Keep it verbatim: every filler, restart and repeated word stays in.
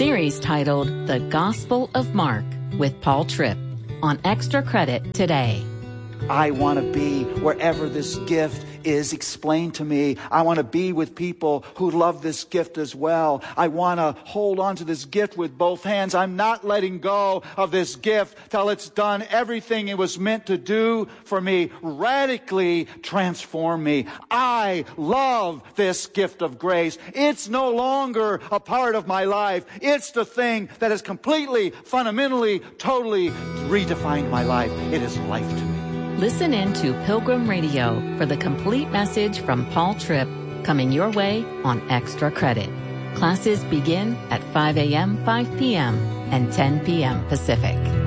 series titled The Gospel of Mark with Paul Tripp on Extra Credit today. I want to be wherever this gift is explained to me. I want to be with people who love this gift as well. I want to hold on to this gift with both hands. I'm not letting go of this gift till it's done everything it was meant to do for me, radically transform me. I love this gift of grace. It's no longer a part of my life. It's the thing that has completely, fundamentally, totally redefined my life. It is life to me. Listen in to Pilgrim Radio for the complete message from Paul Tripp coming your way on Extra Credit. Classes begin at five a.m., five p.m., and ten p.m. Pacific.